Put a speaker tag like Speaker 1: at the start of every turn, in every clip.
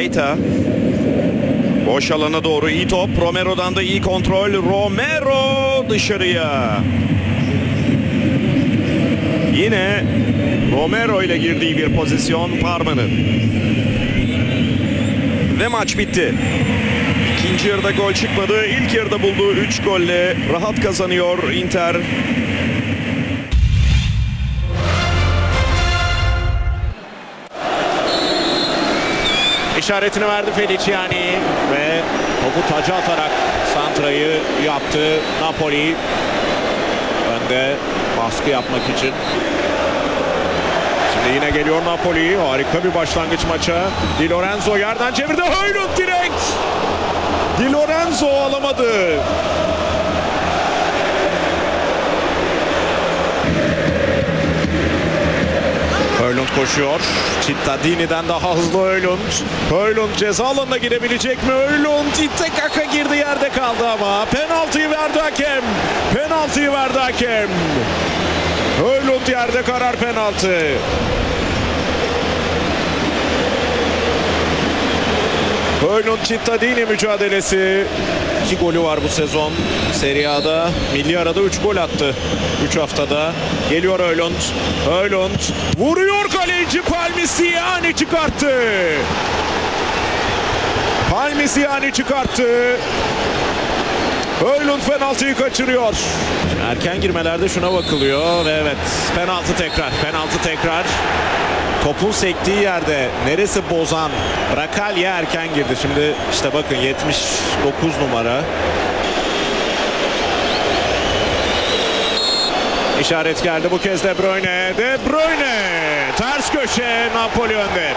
Speaker 1: Keita. Boş alana doğru iyi top. Romero'dan da iyi kontrol. Romero dışarıya. Yine Romero ile girdiği bir pozisyon Parma'nın. Ve maç bitti. İkinci yarıda gol çıkmadı. İlk yarıda bulduğu 3 golle rahat kazanıyor Inter.
Speaker 2: İşaretini verdi Feliciani ve topu taca atarak santrayı yaptı Napoli. Önde baskı yapmak için. Şimdi yine geliyor Napoli. Harika bir başlangıç maça. Di Lorenzo yerden çevirdi. Højlund direkt. Di Lorenzo alamadı. Højlund koşuyor. Cittadini'den daha hızlı Højlund. Højlund ceza alanına girebilecek mi? Højlund itte kaka girdi, yerde kaldı ama penaltıyı verdi hakem. Penaltıyı verdi hakem. Højlund yerde, karar penaltı. Højlund Cittadini mücadelesi. 2 golü var bu sezon. Serie A'da, milli arada 3 gol attı. 3 haftada. Geliyor Højlund. Højlund vuruyor, kaleci Palmisiani çıkarttı. Palmisiani çıkarttı. Højlund penaltıyı kaçırıyor. Erken girmelerde şuna bakılıyor ve evet, penaltı tekrar. Penaltı tekrar. Topun sektiği yerde neresi bozan? Brakalya erken girdi. Şimdi işte bakın 79 numara. İşaret geldi bu kez De Bruyne. De Bruyne ters köşe, Napoli önde.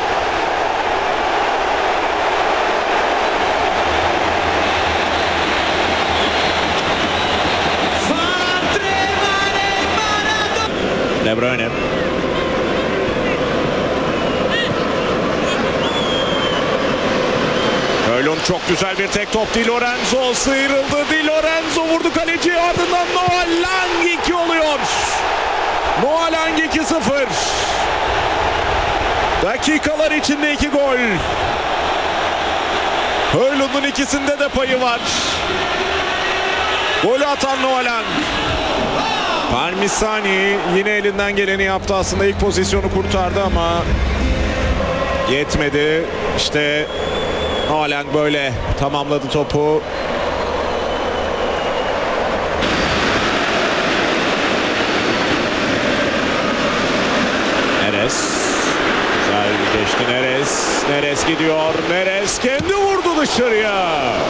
Speaker 2: De Bruyne. Højlund çok güzel bir tek top. Di Lorenzo sıyrıldı. Di Lorenzo vurdu kaleci. Ardından Noah Lang 2 oluyor. Noah Lang 2-0. Dakikalar içinde 2 gol. Højlund'un ikisinde de payı var. Golü atan Noah Lang. Palmisani yine elinden geleni yaptı. Aslında ilk pozisyonu kurtardı ama yetmedi. İşte Noah Lang böyle tamamladı topu. Neres. Güzel geçti Neres. Neres gidiyor. Neres kendi vurdu dışarıya.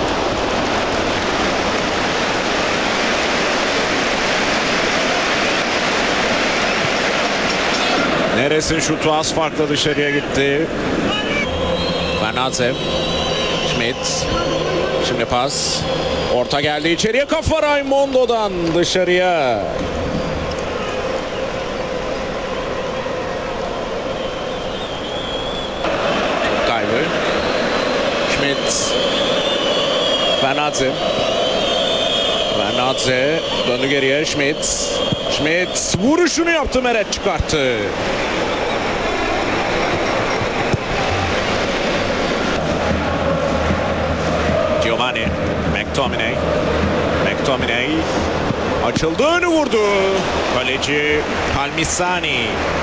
Speaker 2: Neres'in şutu az farkla dışarıya gitti. Bernatse. Schmidt. Şimdi pas. Orta geldi içeriye, kafa Raimondo'dan dışarıya. Top kaybı. Schmidt. Bernatse. Bernatse döndü geriye. Schmidt. Schmidt vuruşunu yaptı, Meret çıkarttı. Giovanni, McTominay. McTominay açıldığını vurdu. Kaleci Palmisani.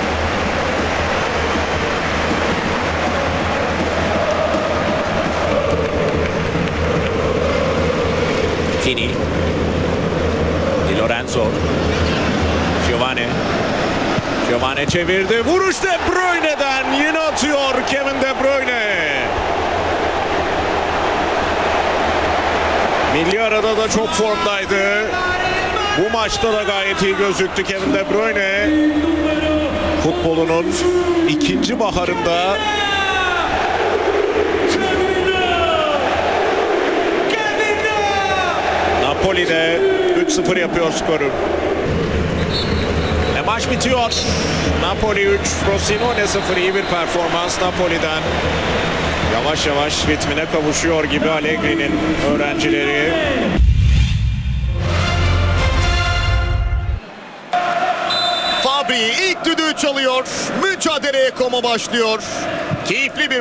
Speaker 2: Fini. Di Lorenzo. Giovanni. Giovanni çevirdi. Vuruş De Bruyne'den. Yine atıyor Kevin De Bruyne. Milli arada da çok formdaydı. Bu maçta da gayet iyi gözüktü Kevin De Bruyne. Futbolunun ikinci baharında Napoli'de 3-0 yapıyor skoru. Maç bitiyor. Napoli 3, Frosinone 0. İyi bir performans Napoli'den. Yavaş yavaş ritmine kavuşuyor gibi Allegri'nin öğrencileri.
Speaker 3: Fabri ilk düdüğü çalıyor. Mücadeleye Como başlıyor. Keyifli bir